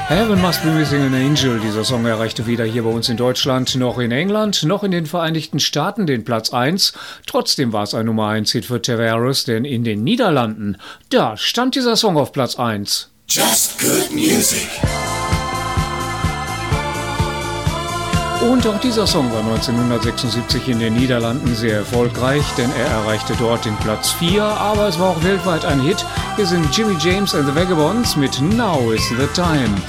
Heaven Must Be Missing an Angel. Dieser Song erreichte weder hier bei uns in Deutschland, noch in England, noch in den Vereinigten Staaten den Platz 1. Trotzdem war es ein Nummer 1-Hit für Tavares, denn in den Niederlanden, da stand dieser Song auf Platz 1. Just good music. Und auch dieser Song war 1976 in den Niederlanden sehr erfolgreich, denn er erreichte dort den Platz 4, aber es war auch weltweit ein Hit. Hier sind Jimmy James and the Vagabonds mit Now is the Time.